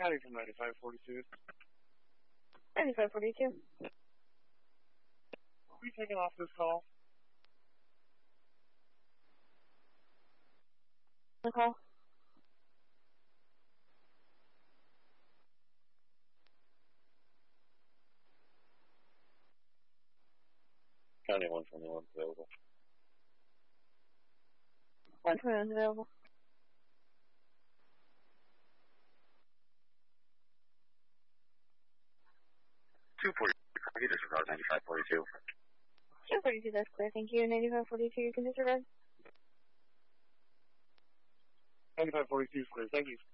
County from 9542. 9542. Are we taking off this call? The call. County 121 available. 121 available. Disregard 9542. 242, that's clear. Thank you. 9542, you can disregard. 9542 is clear. Thank you.